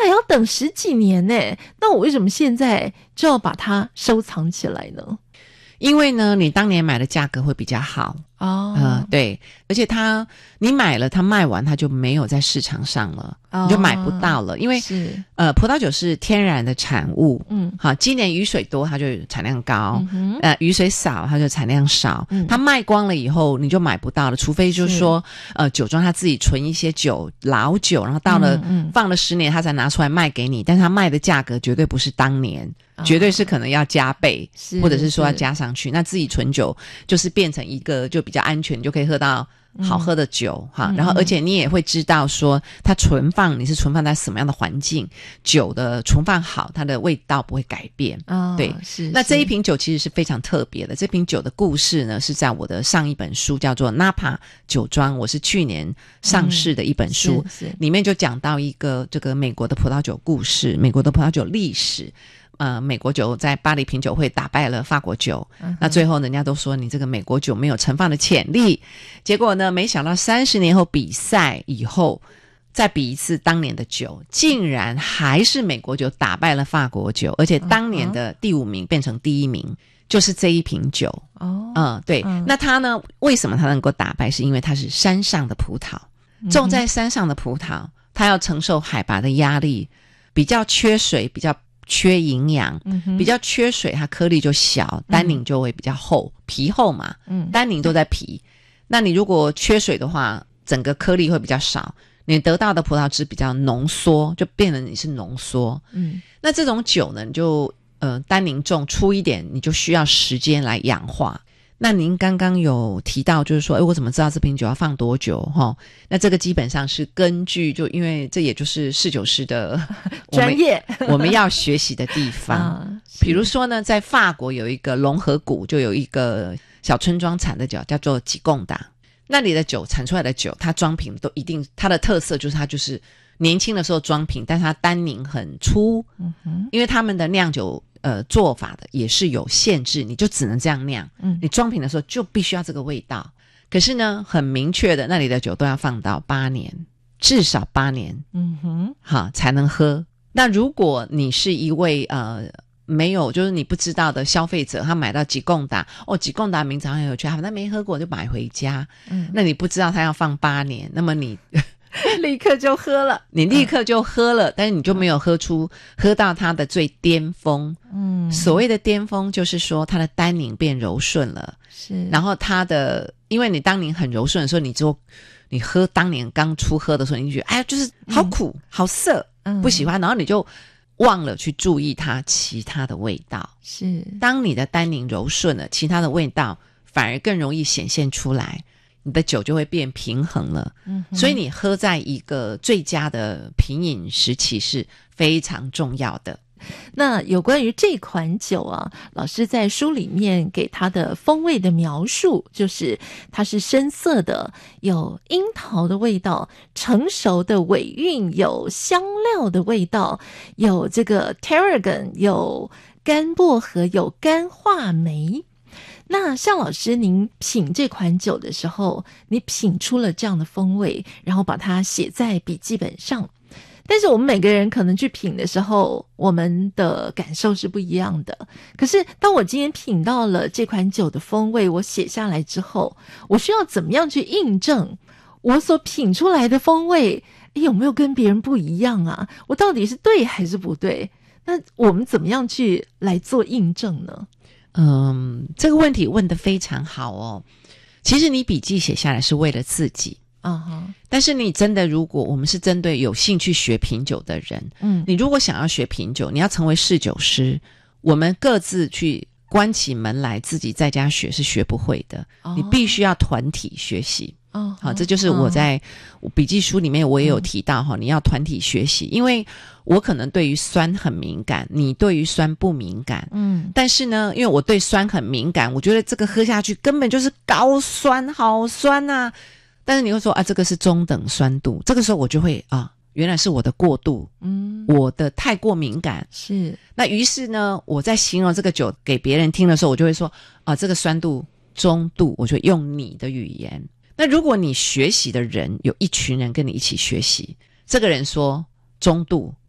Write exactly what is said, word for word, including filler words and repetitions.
还要等十几年呢，那我为什么现在就要把它收藏起来呢？ 因为呢，你当年买的价格会比较好哦， 呃，对，而且它你买了，它卖完它就没有在市场上了， 哦、 你就买不到了。因为是呃，葡萄酒是天然的产物， 嗯， 好，今年雨水多，它就产量高； 嗯、 呃，雨水少，它就产量少。 嗯、 它卖光了以后，你就买不到了，除非就是说，呃，酒庄它自己存一些酒，老酒，然后到了、嗯嗯、放了十年，它才拿出来卖给你，但是它卖的价格绝对不是当年。绝对是可能要加倍，或者是说要加上去。那自己存酒就是变成一个就比较安全，你就可以喝到好喝的酒、嗯、哈。然后而且你也会知道说它存放你是存放在什么样的环境，酒的存放好，它的味道不会改变。 哦、 对， 是。 那这一瓶酒其实是非常特别的。这瓶酒的故事呢，是在我的上一本书叫做 Napa 酒庄，我是去年上市的一本书， 嗯、 里面就讲到一个这个美国的葡萄酒故事，美国的葡萄酒历史。呃，美国酒在巴黎品酒会打败了法国酒、嗯、那最后人家都说你这个美国酒没有盛放的潜力，结果呢没想到三十年后比赛以后再比一次当年的酒，竟然还是美国酒打败了法国酒，而且当年的第五名变成第一名、嗯、就是这一瓶酒哦，嗯，对、嗯、那它呢为什么它能够打败，是因为它是山上的葡萄，种在山上的葡萄、嗯、它要承受海拔的压力，比较缺水，比较缺营养、嗯、比较缺水，它颗粒就小，单宁就会比较厚、嗯、皮厚嘛，嗯，单宁都在皮，那你如果缺水的话，整个颗粒会比较少，你得到的葡萄汁比较浓缩，就变成你是浓缩，嗯，那这种酒呢，你就呃单宁重粗一点，你就需要时间来氧化。那您刚刚有提到就是说，诶，我怎么知道这瓶酒要放多久齁？那这个基本上是根据，就因为这也就是侍酒师的专业我们要学习的地方、啊、比如说呢，在法国有一个龙河谷，就有一个小村庄产的酒叫做吉贡达，那里的酒产出来的酒，它装瓶都一定，它的特色就是它就是年轻的时候装瓶，但是它单宁很粗，嗯哼，因为他们的酿酒呃做法的也是有限制，你就只能这样酿，嗯，你装瓶的时候就必须要这个味道。可是呢，很明确的，那里的酒都要放到八年，至少八年，嗯哼，好才能喝。那如果你是一位呃没有，就是你不知道的消费者，他买到吉贡达，哦，吉贡达名字很有趣，他没喝过就买回家，嗯，那你不知道他要放八年，那么你立刻就喝了， 你立刻就喝了、嗯、但是你就没有喝出喝到它的最巅峰。嗯，所谓的巅峰就是说它的单宁变柔顺了，是，然后它的，因为你当年很柔顺的时候，你就你喝当年刚初喝的时候，你就觉得哎呀就是好苦、嗯、好涩、嗯、不喜欢，然后你就忘了去注意它其他的味道。是，当你的单宁柔顺了，其他的味道反而更容易显现出来，你的酒就会变平衡了、嗯、所以你喝在一个最佳的品饮时期是非常重要的。 那有关于这款酒啊，老师在书里面给它的风味的描述，就是它是深色的，有樱桃的味道，成熟的尾韵，有香料的味道，有这个 tarragon， 有干薄荷，有干话梅。那向老师您品这款酒的时候，你品出了这样的风味，然后把它写在笔记本上，但是我们每个人可能去品的时候，我们的感受是不一样的。可是当我今天品到了这款酒的风味，我写下来之后，我需要怎么样去印证我所品出来的风味有没有跟别人不一样啊？我到底是对还是不对？那我们怎么样去来做印证呢？ 嗯，这个问题问得非常好哦。其实你笔记写下来是为了自己，嗯哼，但是你真的，如果我们是针对有兴趣学品酒的人，嗯，你如果想要学品酒，你要成为侍酒师，我们各自去关起门来自己在家学是学不会的，哦，你必须要团体学习。哦，好，这就是我在我笔记书里面我也有提到哈，嗯，你要团体学习，因为我可能对于酸很敏感，你对于酸不敏感，嗯，但是呢，因为我对酸很敏感，我觉得这个喝下去根本就是高酸，好酸啊！但是你会说啊，这个是中等酸度，这个时候我就会啊，原来是我的过度，嗯，我的太过敏感，是。那于是呢，我在形容这个酒给别人听的时候，我就会说啊，这个酸度中度，我就用你的语言。那如果你学习的人有一群人跟你一起学习，这个人说中度，